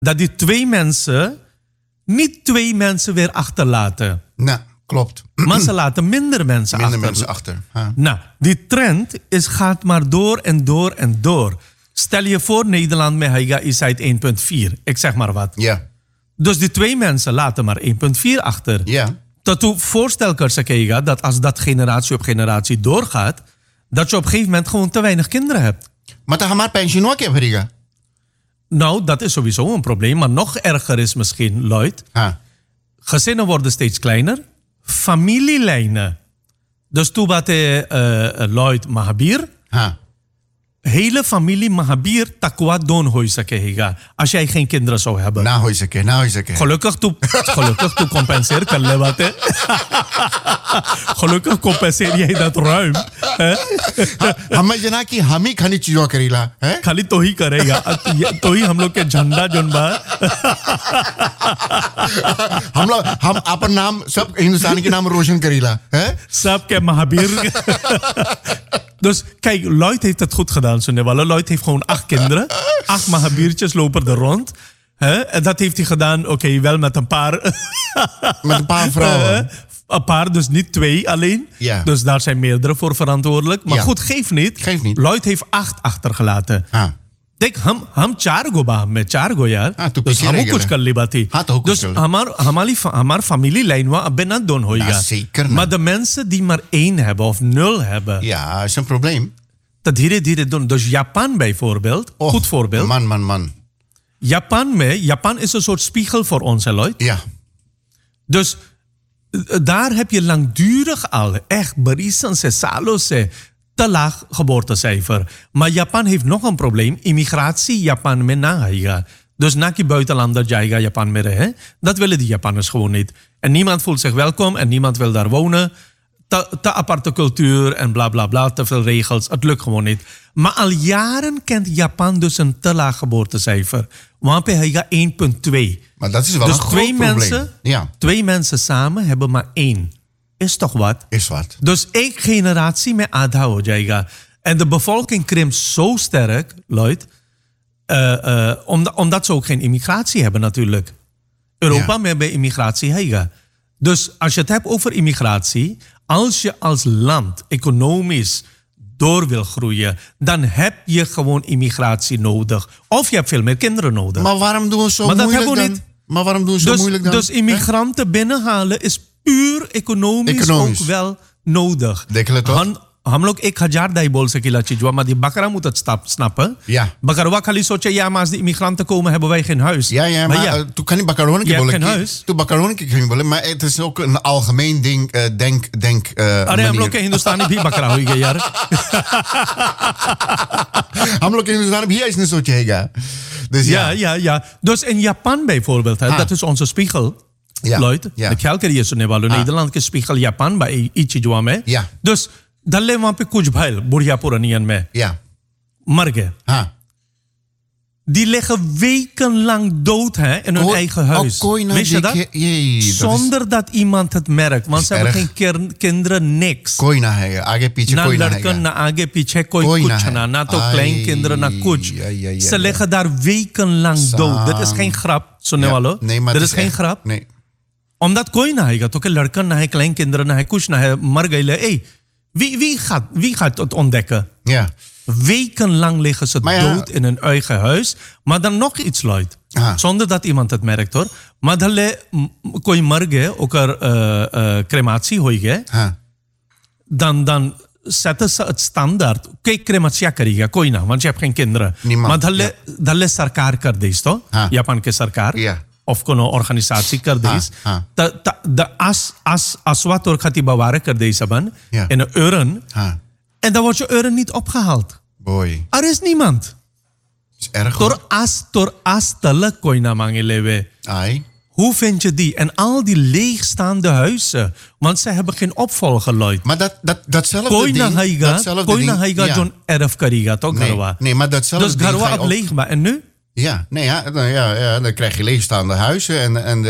dat die 2 mensen niet 2 mensen weer achterlaten. Nou, klopt. Maar ze laten minder mensen achter. Nou, die trend gaat maar door en door en door. Stel je voor, Nederland met Haiga is uit 1.4. Ik zeg maar wat. Ja. Dus die 2 mensen laten maar 1.4 achter. Ja. Dat voorstel Haiga dat als dat generatie op generatie doorgaat, dat je op een gegeven moment gewoon te weinig kinderen hebt. Maar dan gaan maar pensioen ook hebben. Nou, dat is sowieso een probleem. Maar nog erger is misschien, Lloyd. Gezinnen worden steeds kleiner. Familielijnen. Dus toen wat Lloyd Mahabir. Hele familie Mahabir takwa don hoisake. Als jij geen kinderen zou hebben. Nou hoisake. Gelukkig toe compenseer kan lewaten. Gelukkig compenseer jij dat ruim. हमें जना की हम ही खानी चीजों करेला है खाली तो ही करेगा तो ही हम लोग के झंडा जोन बा हम अपन नाम सब हिंदुस्तान के नाम रोशन करेला है सब के Mahavir. Dus kijk, Lloyd heeft het goed gedaan, Sonewalla. Lloyd heeft gewoon 8 kinderen. 8 Mahabirtjes lopen er rond. En dat heeft hij gedaan, oké, wel met een paar... met een paar vrouwen. Een paar, dus niet 2 alleen. Ja. Dus daar zijn meerdere voor verantwoordelijk. Maar goed, geeft niet. Lloyd heeft 8 achtergelaten. Denk, हम 4 गो बा में 4 गो यार. Dus हम कुछ कर ली बाती. Dus हमार familielijn wa bijna don hoiga. Zeker. Maar de mensen die maar 1 hebben of 0 hebben. Ja, is een probleem. Dat dhire doen. Dus Japan bijvoorbeeld. Goed voorbeeld. Man. Japan is een soort spiegel voor ons, hè, Lloyd? Ja. Dus daar heb je langdurig al echt berissen se salos se te laag geboortecijfer. Maar Japan heeft nog een probleem. Immigratie Japan met nahaiga. Dus na die buitenlander jaiga Japan meer, hè? Dat willen die Japanners gewoon niet. En niemand voelt zich welkom en niemand wil daar wonen. Te aparte cultuur en bla bla bla, te veel regels. Het lukt gewoon niet. Maar al jaren kent Japan dus een te laag geboortecijfer. Want hij gaat 1,2. Maar dat is wel dus een groot probleem. Ja. 2 mensen samen hebben maar 1. Is toch wat? Is wat. Dus 1 generatie met adhao jaiga. En de bevolking krimpt zo sterk, Lloyd. Omdat ze ook geen immigratie hebben natuurlijk. Europa met bij immigratie jaiga. Dus als je het hebt over immigratie, als je als land economisch door wil groeien, dan heb je gewoon immigratie nodig. Of je hebt veel meer kinderen nodig. Maar waarom doen we zo moeilijk dan? Niet. Maar waarom doen we zo moeilijk dan? Dus immigranten binnenhalen is puur economisch ook wel nodig. Denk toch? हम लोग 1000 दाई बोल सकेला चीजवा maar die bakara moet het snappen. Ja. Bakarwa khali soche ja, maar als de immigranten komen hebben wij geen huis. Ja, maar toen kan die bakaroon je hebt geen huis. Toen bakaroon geen bollen, maar het is ook een algemeen ding denk अरे हम लोग के हिंदुस्तानी भी बकरा होइगे यार. हम लोग के हिंदुस्तानी भी ऐसे सोचेगा. Dus ja. Dus in Japan bijvoorbeeld, dat is onze spiegel. Ja. Lloyd, de kelker is Nederland के spiegel Japan bij ietsje जो में. Ja. Dus दल्ले वहां पे कुछ भैल बुढ़िया पुरानियन में मर गए. Die liggen wekenlang dood in hun eigen huis. Weet je dat? Zonder dat iemand het merkt. Want ze hebben geen kinderen, niks. Na lerken, na age piche, koi kuchana. Na to kleinkinderen, na kuch. Ze liggen daar wekenlang dood. Dit is geen grap, Sonewalla. Dit is geen grap. Nee. Omdat koi na hega, to ke lerken, na kleinkinderen, na kuch, na mar gele. Wie gaat het ontdekken? Ja. Wekenlang liggen ze dood in hun eigen huis. Maar dan nog iets, Lloyd. Zonder dat iemand het merkt, hoor. Maar dan koi marge, ook crematie hoige. Dan zetten ze het standaard. Kijk, crematie kariga, koi na, want je hebt geen kinderen. Niemand. Maar dan sarkar kar dees, toch? Japan ke sarkar. Ja. Of कोनो organisatie कर देस de as wat door gaat die bewaren कर देस in een urn en dan wordt je urn niet opgehaald. Boy. Er is niemand. Is erg. Door as tele koina mangelewe. Ai. Hoe vind je die? En al die leegstaande huizen, want ze hebben geen opvolger, Lloyd. Maar datzelfde ding. Koina haiga John erf kariga toch garwa. Nee, maar datzelfde dus garwa op leegbaar en nu? Ja, dan krijg je leegstaande huizen en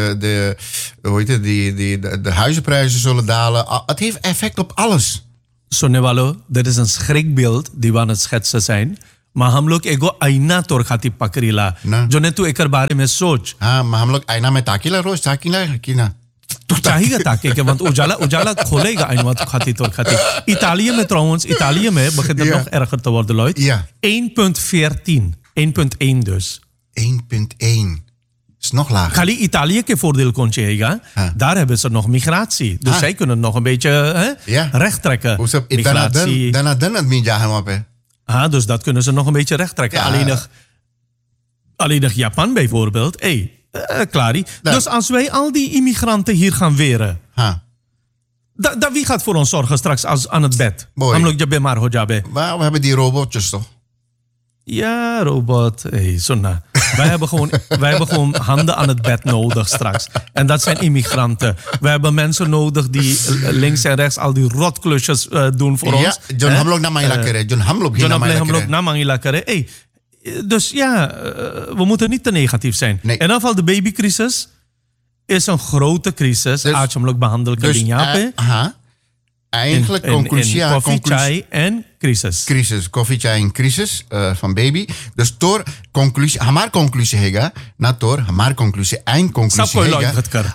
de huizenprijzen zullen dalen. Het heeft effect op alles. Sonewalla, dit is een schrikbeeld die we aan het schetsen zijn. Maar हम लोग एगो आईना तोर खातिर पकड़ीला ना। जो ने तू एकर बारे में सोच हाँ हम लोग आईना में ताकीला रोज ताकीला की ना तू चाहिए ताकि के want ujala खोलेगा आईना तो खातिर तोर खातिर Italië met trouwens Italië met begint het Ja. nog erger te worden Lloyd Ja. 1.14 1.1 dus 1.1 is nog lager. खाली Italië के voordeel kon je daar hebben ze nog migratie dus zij kunnen nog een beetje Ja. recht trekken Hoe ze migratie daarna het minja helemaal pe. dus dat kunnen ze nog een beetje recht trekken. Ja. Alleen nog Japan bijvoorbeeld. Klaar. Ja. Dus als wij al die immigranten hier gaan weren. Ha. Wie gaat voor ons zorgen straks aan het bed? Boy. Namelijk Jabe maar Hojabe. Maar we hebben die robotjes toch? Ja, robot. Sonna. wij hebben gewoon handen aan het bed nodig straks. En dat zijn immigranten. We hebben mensen nodig die links en rechts al die rotklusjes doen voor ons. John Hamlock na Manila kere. John Hamlock na Manila kere. Dus ja, we moeten niet te negatief zijn. Nee. In ieder geval de babycrisis is een grote crisis. Dus- Aachamlook behandeld Dus, eigenlijk conclusie. Koffie, chai en crisis. Crisis, koffie, chai en crisis van baby. Dus door conclusie, hamar conclusie hega, na door hamar conclusie, eind conclusie Sap kooi hega. het kar.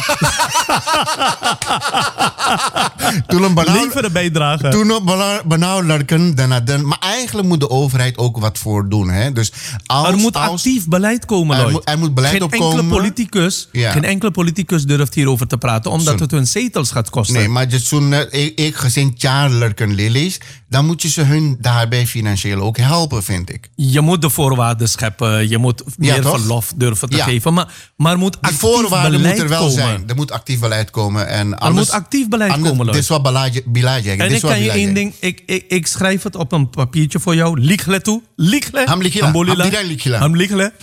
Toen een banaan, Leveren bijdrage. toen een banaan larken, dan. Maar eigenlijk moet de overheid ook wat voor doen, hè? Dus Er moet actief beleid komen, Lloyd. Er moet beleid opkomen. Geen enkele politicus durft hierover te praten, omdat het hun zetels gaat kosten. Nee, maar toen ik gezien Charlerken Lilies, dan moet je ze hun daarbij financieel ook helpen, vind ik. Je moet de voorwaarden scheppen, je moet meer toch? verlof durven te Ja. geven, maar moet Die actief voorwaarden beleid moeten er wel komen. zijn. Er moet actief beleid komen. En Er moet actief beleid komen, Dit Lloyd. is wat beleid. En ik kan je één ding, ik schrijf het op een papiertje voor jou. Liekle toe. Liekle. Ham likhila. Hambolila. Ham direct likhila. Ham liekle.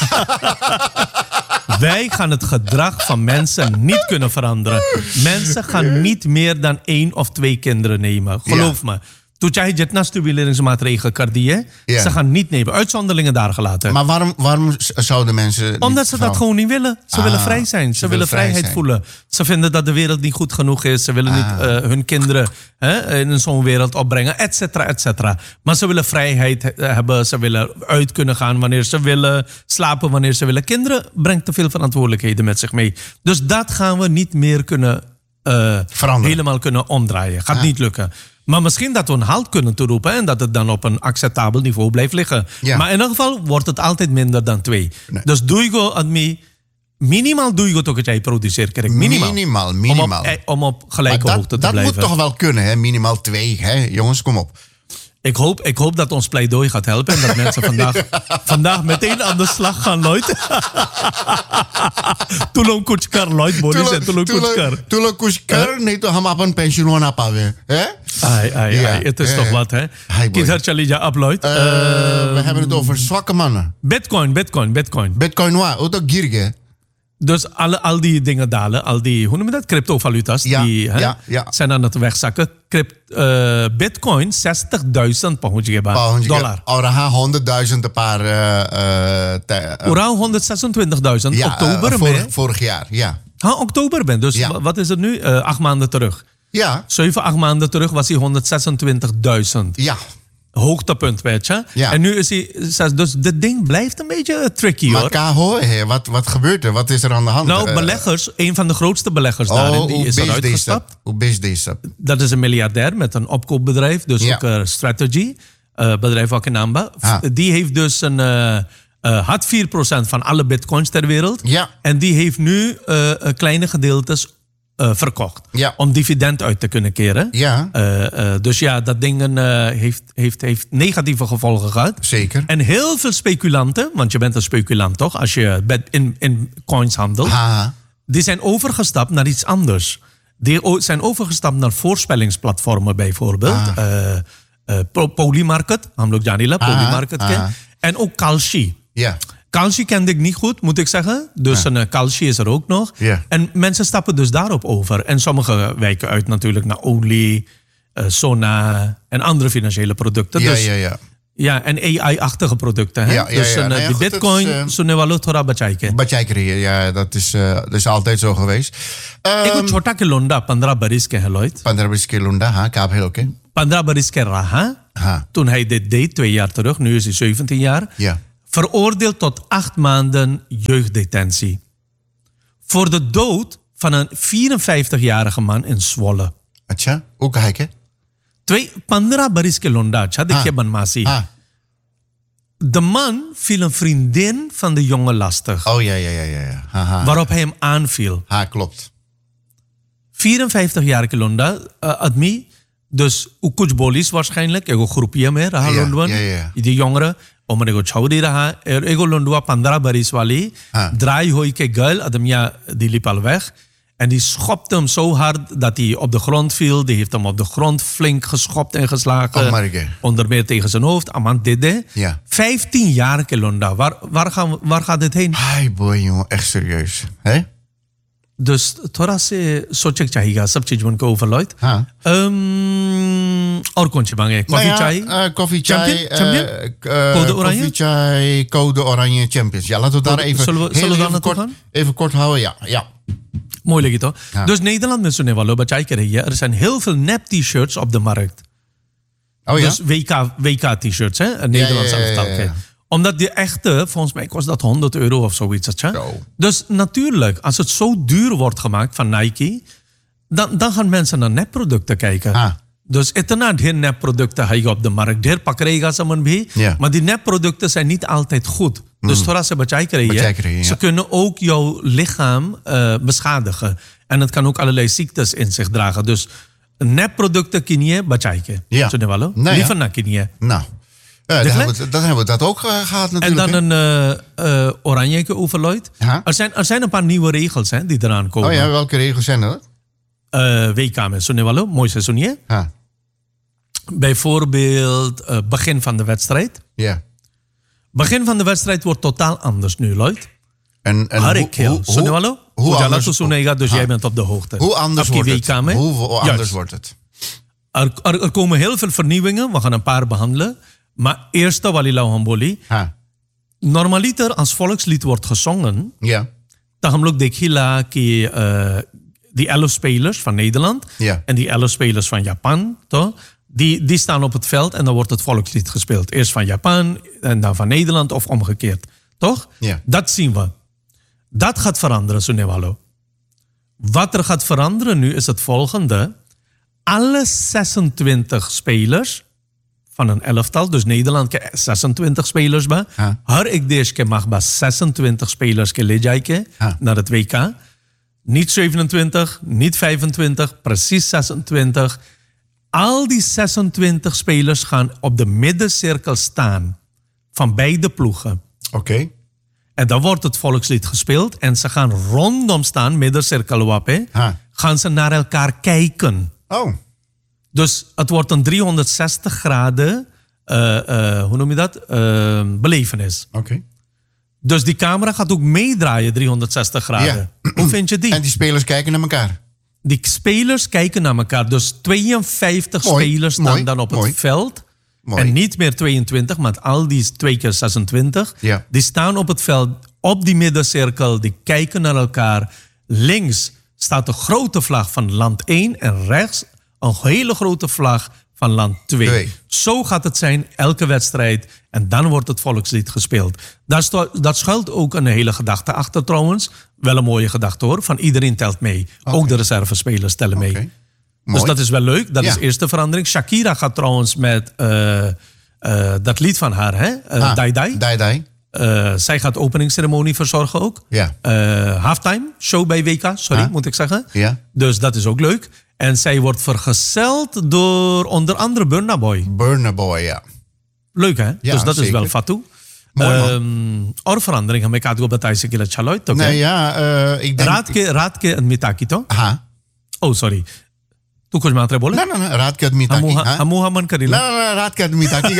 Wij gaan het gedrag van mensen niet kunnen veranderen. Mensen gaan niet meer dan 1 of 2 kinderen nemen. Geloof me. Toen jij jitnasstabiliseringsmaatregelen kardie, ze gaan niet nemen. Uitzonderingen daar gelaten. Maar waarom zouden mensen... Omdat ze dat gewoon niet willen. Ze willen vrij zijn. Ze willen vrijheid voelen. Ze vinden dat de wereld niet goed genoeg is. Ze willen niet hun kinderen in zo'n wereld opbrengen, et cetera, et cetera. Maar ze willen vrijheid hebben. Ze willen uit kunnen gaan wanneer ze willen. Slapen wanneer ze willen. Kinderen brengt te veel verantwoordelijkheden met zich mee. Dus dat gaan we niet meer kunnen helemaal kunnen omdraaien. Gaat niet lukken. Maar misschien dat we een halt kunnen toeroepen en dat het dan op een acceptabel niveau blijft liggen. Ja. Maar in ieder geval wordt het altijd minder dan 2. Nee. Dus doe je admi, minimaal doe je toch dat jij produceert. Kijk, minimaal. Om op gelijke hoogte te blijven. Dat moet toch wel kunnen, hè? Minimaal 2, hè? Jongens, kom op. Ik hoop dat ons pleidooi gaat helpen en dat mensen vandaag meteen aan de slag gaan, Lloyd. Tulong kuchkar, Lloyd, Boris en tulong kuchkar. Tulong kuchkar, nee, toch hem op een pensioen aanpakken, hè? Het is toch wat, hè? Kiet Chalija up, Lloyd. We hebben het over zwakke mannen. Bitcoin. Bitcoin, wat? Ook dat gierge. Dus al die dingen dalen, al die, hoe noem je dat? Cryptovaluta's, die zijn aan het wegzakken. Bitcoin, 60.000 dollar. Oraha 100.000 een paar... Oraha 126.000, oktober. Vorig jaar, ja. Oktober ben, dus wat is het nu? 8 maanden terug. Ja. 7-8 maanden terug was hij 126.000. Ja. Hoogtepunt, weet je. Ja. En nu is hij... Dus dit ding blijft een beetje tricky, hoor. Maar Kaho, wat gebeurt er? Wat is er aan de hand? Nou, beleggers, een van de grootste beleggers daarin, die is eruit gestapt. Hoe is deze? Dat is een miljardair met een opkoopbedrijf, dus ook Strategy, bedrijf ook in Amba. Die heeft dus had 4% van alle bitcoins ter wereld. Ja. En die heeft nu kleine gedeeltes verkocht. Ja. Om dividend uit te kunnen keren. Ja. Dus ja, dat ding heeft negatieve gevolgen gehad. Zeker. En heel veel speculanten, want je bent een speculant toch, als je in coins handelt. Die zijn overgestapt naar iets anders. Die zijn overgestapt naar voorspellingsplatformen bijvoorbeeld. Polymarket, namelijk Janila, Polymarket. En ook Kalshi. Ja. Kalshi kende ik niet goed, moet ik zeggen. Dus een Kalshi is er ook nog. Ja. En mensen stappen dus daarop over. En sommigen wijken uit natuurlijk naar olie, Sona en andere financiële producten. Ja, en AI-achtige producten. Hè? Dus de bitcoin, zo'n waluta bachaiken. Bachaiken, ja, dat is altijd zo geweest. Ik heb chota ke londa, 15 baris ke hai, Lloyd. 15 baris ke londa, kaap heel oké. 15 baris ke raha. Toen hij dit deed, 2 jaar terug. Nu is hij 17 jaar. Ja. Veroordeeld tot 8 maanden jeugddetentie. Voor de dood van een 54-jarige man in Zwolle. Acha, hoe kijken? 15 baris ke londa, de masi. De man viel een vriendin van de jongen lastig. Oh ja. Waarop hij hem aanviel. Klopt. 54 jaar londa, admi. Dus ukuj bolis waarschijnlijk. Ego groepje meer, raha londwan. Die jongeren. Om ego chaudi raha. Ego londwa 15 baris wali. Draai hoi ke girl, ademia die liep al weg. En die schopte hem zo hard dat hij op de grond viel. Die heeft hem op de grond flink geschopt en geslagen. Onder meer tegen zijn hoofd. Amant dede. 15 jaar Londa. Waar gaat dit heen? Ai boy, jongen. Echt serieus. Hè? Dus थोड़ा से सोचक चाहिएगा सब चीज उनको ओवरलॉइड और कौन सी मांगे कॉफी चाय koffie chai code oranje koffie chai code oranje champions. Ja, laten we daar even kort houden. Ja. Mooi legi toch? Dus Nederland met zo'n wallo bachai ke rahi hai. Er zijn heel veel nep t-shirts op de markt. Oh ja. Dus WK t-shirts hè, Nederlands elftal. Omdat die echte, volgens mij kost dat €100 of zoiets. Dus natuurlijk, als het zo duur wordt gemaakt van Nike, dan gaan mensen naar nepproducten kijken. Dus het is niet nepproducten op de markt. Der pakrega saman bhi. Maar die nepproducten zijn niet altijd goed. Dus thoda se bachai krijgen. Ze kunnen ook jouw lichaam beschadigen. En het kan ook allerlei ziektes in zich dragen. Dus nepproducten kinje bachai ke. Ja. Liever na kinje. Nou. Ja, dan hebben we dat ook gehad natuurlijk. En dan een oranje overlooid. Er zijn een paar nieuwe regels hè, die eraan komen. Oh ja, welke regels zijn dat? WK met Sonewalo, mooi seizoen. Bijvoorbeeld begin van de wedstrijd. Ja. Begin van de wedstrijd wordt totaal anders nu, Lloyd. En hoe anders? Dus jij bent op de hoogte. Hoe anders wordt het? Er komen heel veel vernieuwingen. We gaan een paar behandelen. Maar eerste Walilau Hamboli. Normaliter als volkslied wordt gezongen. Ja. Dan gaan we ook dekila die 11 spelers van Nederland. En die 11 spelers van Japan. Toch? Die staan op het veld en dan wordt het volkslied gespeeld. Eerst van Japan en dan van Nederland of omgekeerd. Toch? Ja. Dat zien we. Dat gaat veranderen, Sunewalo. Wat er gaat veranderen nu is het volgende. Alle 26 spelers van een elftal, dus Nederland ke 26 spelers ba. Har ek desh ke mag ba 26 spelers ke le jaike naar het WK. Niet 27, niet 25, precies 26. Al die 26 spelers gaan op de middencirkel staan van beide ploegen. Oké. En dan wordt het volkslied gespeeld en ze gaan rondom staan, middencirkel wapen, gaan ze naar elkaar kijken. Oh. Dus het wordt een 360 graden, hoe noem je dat? Belevenis. Oké. Dus die camera gaat ook meedraaien 360 graden. Ja. Hoe vind je die? En die spelers kijken naar elkaar. Die spelers kijken naar elkaar. Dus 52 spelers staan dan op het veld. En niet meer 22, maar al die 2 keer 26. Ja. Die staan op het veld, op die middencirkel. Die kijken naar elkaar. Links staat een grote vlag van land 1 en rechts een hele grote vlag van land 2. Zo gaat het zijn elke wedstrijd. En dan wordt het volkslied gespeeld. Daar schuilt ook een hele gedachte achter trouwens. Wel een mooie gedachte hoor. Van iedereen telt mee. Ook de reservespelers tellen mee. Dus dat is wel leuk. Dat is de eerste verandering. Shakira gaat trouwens met dat lied van haar. Hè? Dai Dai. Dai Dai. Zij gaat openingsceremonie verzorgen ook. Ja. Halftime show bij WK. Sorry, moet ik zeggen. Ja. Dus dat is ook leuk. En zij wordt vergezeld door onder andere Burna Boy. Burna Boy, ja. Leuk hè? Ja, dus dat zeker. is wel fatu. और verandering हमें काट को बताई से किला चलो तो Nee, ja, ik denk... रात के मिताकी तो oh sorry तू कुछ मात्रा बोले ना रात के आदमी ताकी हमू हमन करीला ना रात के आदमी ताकी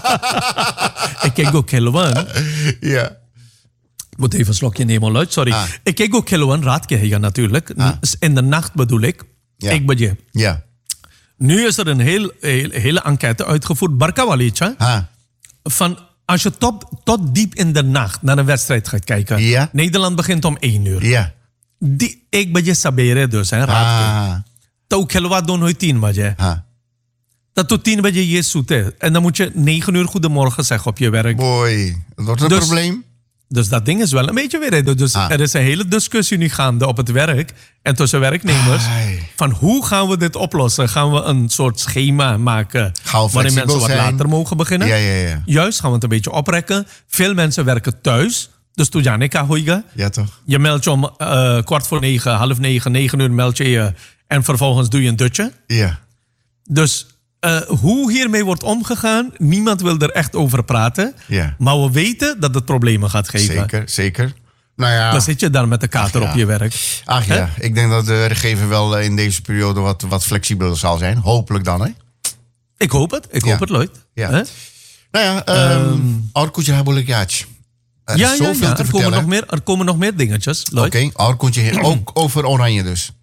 ik kijk ook Kelwan ja moet even een slokje nemen Lloyd sorry ik kijk ook Kelwan raad ke hega natuurlijk in de nacht bedoel ik 1 bajé ja nu is er een hele enquête uitgevoerd Barka Walicha van als je tot diep in de nacht naar een wedstrijd gaat kijken. Ja. Nederland begint om 1 uur. Ja. Die 1 bajé sabere dus, hè, raad ke. तो खेलवा दोनों ही 3 बजे Dat tot 10 bent je zoete. En dan moet je 9 uur goedemorgen zeggen op je werk. Boy, dat wordt een Dus- probleem. Dus dat ding is wel een beetje weer. Dus er is een hele discussie nu gaande op het werk en tussen werknemers. Ai. Van hoe gaan we dit oplossen? Gaan we een soort schema maken Gaan we waarin mensen flexibel wat zijn? later mogen beginnen? Ja. Juist, gaan we het een beetje oprekken. Veel mensen werken thuis. Dus toen Janika hoiga. Ja, toch? Je meldt je om 8:45, 8:30, 9 uur meld je je. En vervolgens doe je een dutje. Ja. Dus hoe hiermee wordt omgegaan, niemand wil er echt over praten. Ja. Maar we weten dat het problemen gaat geven. Zeker. Nou ja. Dan zit je daar met de kater Ach, ja. op je werk. Ach ja, ik denk dat de werkgever wel in deze periode wat flexibeler zal zijn. Hopelijk dan, hè? Ik hoop het. Ik Ja. hoop het, Lloyd. Ja. Hè? Nou ja, Orkoetje Habolikjaatje. Er is Ja. zoveel te vertellen. Er komen nog meer dingetjes, Lloyd. Oké, Orkoetje ook over Oranje dus.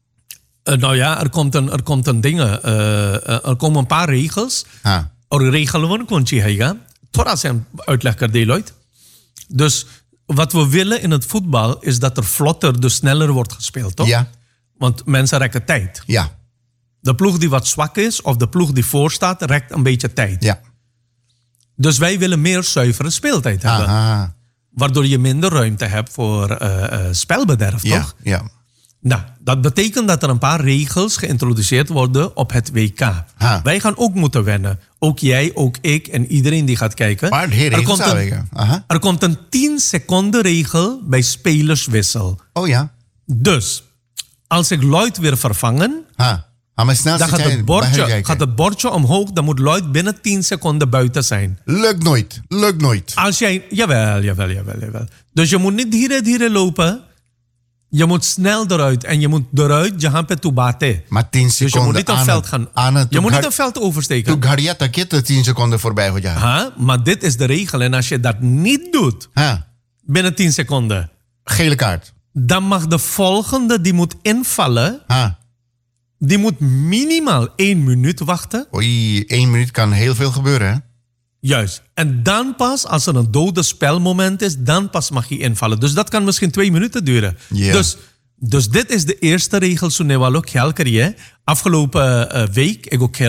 Nou ja, er komt een ding. Er komen een paar regels. Ha. Er regelen we een kontje heen. Thoras zijn uitlegger deel uit. Dus wat we willen in het voetbal is dat er vlotter, dus sneller wordt gespeeld, toch? Ja, Want mensen rekken tijd. ja, De ploeg die wat zwak is, of de ploeg die voor staat, rekt een beetje tijd. ja. Dus wij willen meer zuivere speeltijd hebben. Aha. Waardoor je minder ruimte hebt voor spelbederf, Ja, toch? ja. Nou, dat betekent dat er een paar regels geïntroduceerd worden op het WK. Ha. Wij gaan ook moeten wennen. Ook jij, ook ik en iedereen die gaat kijken. Maar de regels aanwegen. Aha. er komt een 10 seconden regel bij spelerswissel. Oh ja. Dus, als ik Lloyd weer vervangen, Ha. Maar snel dan zit jij gaat het bordje omhoog. Dan moet Lloyd binnen 10 seconden buiten zijn. Lukt nooit. Als jij... Jawel. Dus je moet niet hier lopen. Je moet snel eruit. En je moet eruit, je gaat met toebate. Maar 10 Dus je seconden moet niet een veld gaan... Je moet niet een veld oversteken. Toen Gariata Kitte 10 seconden voorbij gaat. Ja. Ha? Maar dit is de regel. En als je dat niet doet, Ha. binnen 10 seconden, Gele kaart. dan mag de volgende die moet invallen, Ha. die moet minimaal 1 minuut wachten. Oei, 1 minuut kan heel veel gebeuren, hè? Juist. En dan pas, als er een dode spelmoment is, dan pas mag je invallen. Dus dat kan misschien 2 minuten duren. Ja. Dus dit is de eerste regel. Sunewalo Kjalkari. Afgelopen week, ik ook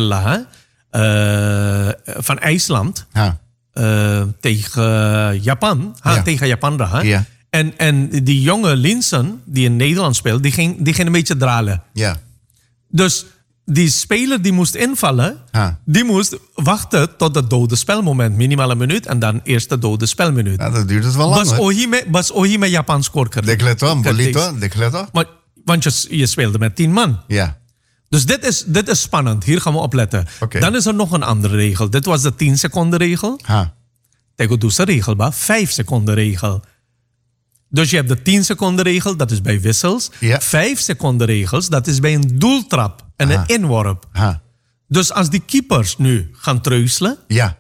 van IJsland Ha. tegen Japan. Ja. Tegen Japan. Ja. En die jonge Linsen, die in Nederland speelt, die ging een beetje dralen. Ja. Dus die speler die moest invallen, Ha. die moest wachten tot het dode spelmoment. Minimaal een minuut en dan eerst de dode spelminuut. Nou, dat duurt het wel lang, hè? Bas ohi met Japan scoren. Decleto, bolito, decleto. Want je speelde met 10 man. Ja. Dus dit is spannend. Hier gaan we op letten. Oké. Dan is er nog een andere regel. Dit was de 10 seconden regel. Ha. Tegen de regel, maar 5 seconden regel. Dus je hebt de 10 seconden regel, dat is bij wissels. Ja. 5 seconden regels, dat is bij een doeltrap en een inworp. Ha. Dus als die keepers nu gaan treuzelen, Ja.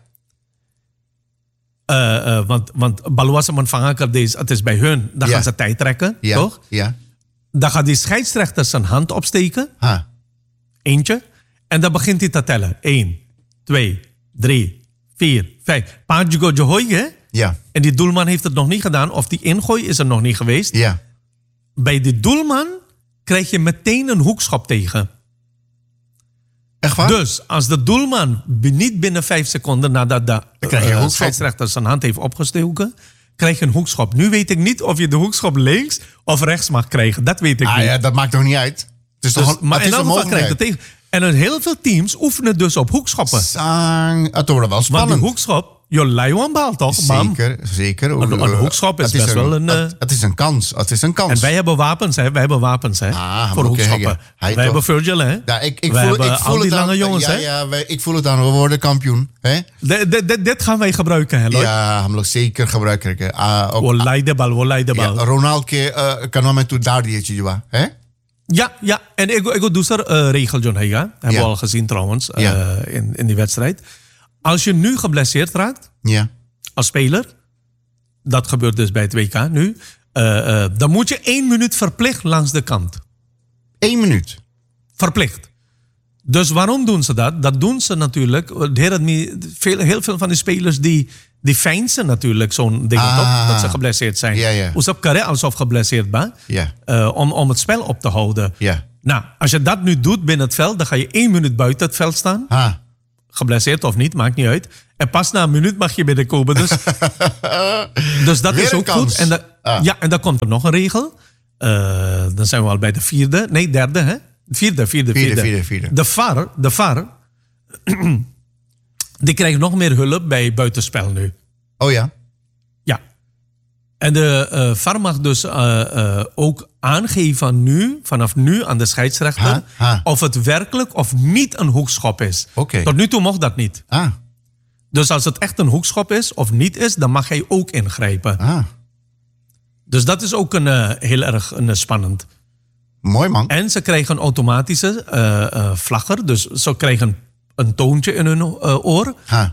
want Baluasa Manfangaker, het is bij hun, dan Ja. gaan ze tijd trekken, Ja. toch? Ja. Dan gaat die scheidsrechter zijn hand opsteken, Ha. eentje, en dan begint hij te tellen. 1, 2, 3, 4, 5. Pajugo Johoy, hè? Ja. En die doelman heeft het nog niet gedaan, of die ingooi is er nog niet geweest. Ja. Bij die doelman krijg je meteen een hoekschop tegen. Echt waar? Dus als de doelman niet binnen 5 seconden nadat de krijg je een hoekschop. scheidsrechter zijn hand heeft opgestoken, krijg je een hoekschop. Nu weet ik niet of je de hoekschop links of rechts mag krijgen. Dat weet ik niet. Ja, dat maakt toch niet uit? Het is Dus, toch maar het in is elk een geval krijg je het mogelijkheid. tegen. En heel veel teams oefenen dus op hoekschoppen. Sang, het wordt wel Want spannend. die hoekschop, je leiwan bal toch? Bam. Zeker. Een hoekschop is Het best wel een... Het is een kans. Het is een kans. En wij hebben wapens, hè? Ah, voor oké, hoekschoppen. hij Wij toch. hebben Virgil, hè? Ja, ik wij voel, hebben ik voel al die het lange aan, jongens, ja, hè? Ja, ik voel het aan. We worden kampioen. Hè? Dit gaan wij gebruiken, hè, Lloyd? Ja, hem zeker gebruiken. We leiden de bal. Ronald kan wel met toe daar die hè? Ja. En ik doe er regel, John Hega. Hebben we al gezien trouwens, in die wedstrijd. Als je nu geblesseerd raakt, Ja. als speler, dat gebeurt dus bij het WK nu, dan moet je 1 minuut verplicht langs de kant. 1 minuut. Verplicht. Dus waarom doen ze dat? Dat doen ze natuurlijk. Heel veel van die spelers die feinsen natuurlijk zo'n ding op, dat ze geblesseerd zijn. Ja. Hoe ze kare alsof geblesseerd ben, Ja. om het spel op te houden. Ja. Nou, als je dat nu doet binnen het veld, dan ga je 1 minuut buiten het veld staan. Ha. geblesseerd of niet, maakt niet uit. En pas na een minuut mag je binnenkomen. Dus, dus dat Weer is een ook kans. goed. En ja, en dan komt er nog een regel. Dan zijn we al bij de derde, hè? Vierde. De VAR die krijgt nog meer hulp bij buitenspel nu. Oh ja? Ja. En de VAR mag dus ook aangeven vanaf nu aan de scheidsrechter... of het werkelijk of niet een hoekschop is. Oké. Tot nu toe mocht dat niet. Ah. Dus als het echt een hoekschop is of niet is, dan mag hij ook ingrijpen. Ah. Dus dat is ook heel erg spannend. Mooi man. En ze krijgen een automatische vlagger. Dus ze krijgen een toontje in hun oor.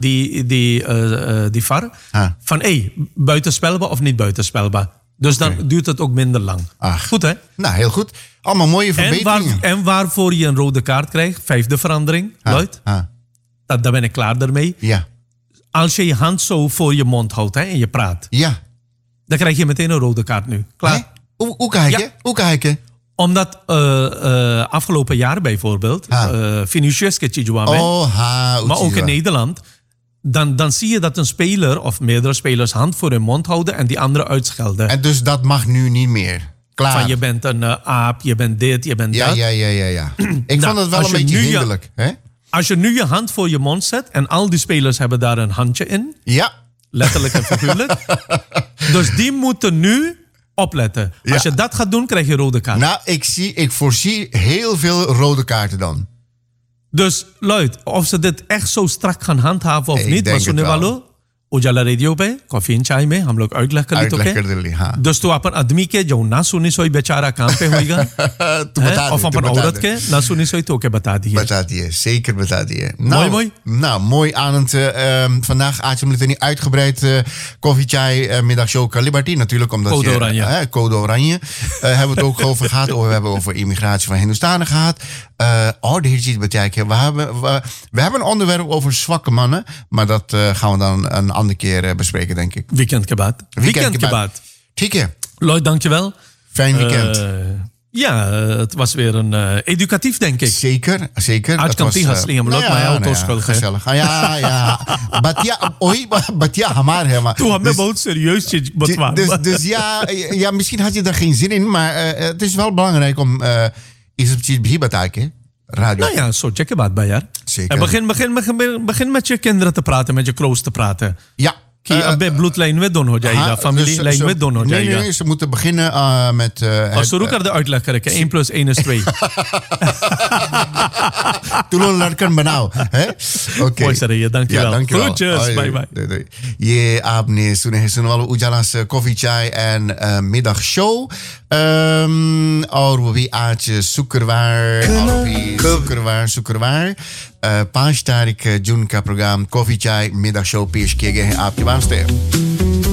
Die VAR. Van buitenspelbaar of niet buitenspelbaar. Dus dan duurt het ook minder lang. Ach. Goed hè? Nou, heel goed. Allemaal mooie verbeteringen. En waarvoor je een rode kaart krijgt, 5e verandering, Lloyd. Daar ben ik klaar ermee. Ja. Als je je hand zo voor je mond houdt hè, en je praat. Ja. Dan krijg je meteen een rode kaart nu. Klaar? Hoe kijken? Ja. Hoe kijken? Omdat afgelopen jaar bijvoorbeeld, Vinicius maar maar ook in Nederland, dan zie je dat een speler of meerdere spelers hand voor hun mond houden en die andere uitschelden. En dus dat mag nu niet meer. Klaar. Van je bent een aap, je bent dit, je bent dat. Ja. Ik vond het wel een beetje hinderlijk. Hè? Als je nu je hand voor je mond zet en al die spelers hebben daar een handje in, Ja. letterlijk en figuurlijk, dus die moeten nu opletten. Als je dat gaat doen, krijg je rode kaart. Nou, ik voorzie heel veel rode kaarten dan. Dus Lloyd, of ze dit echt zo strak gaan handhaven of niet, denk het wel. Ujala radio पे coffee and चाय में हम लोग uitleg कर ली तो हाँ. दोस्तों तो अपन आदमी के जो ना सुनी सोई बेचारा काम पे होएगा of अपन औरत के ना सुनी सोई तो के बता दिए. Bata die, zeker bata die. Mooi. Nou, mooi aan het vandaag uitzending niet uitgebreid koffie, chai, middagshow Liberty natuurlijk omdat Code Oranje. Code Oranje hebben we het ook over gehad. We hebben over immigratie van Hindoestanen gehad. De heer iets betekent. We hebben een onderwerp over zwakke mannen, maar dat gaan we dan een andere keer bespreken, denk ik. Weekend kebaat. Tjike. Lloyd, dankjewel. Fijn weekend. Het was weer een educatief, denk ik. Zeker. आज कम थी हंस ली हम लोग मैं auto gezellig. Ja. Batja, hamaar है. Toen had me बहुत serieus चीज बतवा. Dus ja, misschien had je daar geen zin in, maar het is wel belangrijk om iets op चीज भी बता के radio. Nou ja, soortje kebaat bij jaar. Zeker. En begin met je kinderen te praten, met je kroos te praten. Ja. कि bloedlijn met don हो जाएगा, familielijn met don हो जाएगा. Nee, ze moeten beginnen met... Als ze de uitleg krijgen, 1 + 1 is 2. Tulon लड़कन बनाओ, है? Okay. मोई sir, dankjewel. dankjewel. Groetjes, bye. ये आपने सुने हैं सुनने वालों उजाला से कॉफी चाय एंड middag show. और वो भी आज शुक्रवार 5 तारीख जून का प्रोग्राम कॉफी चाय middag show पेश किए गए हैं आपके वास्ते.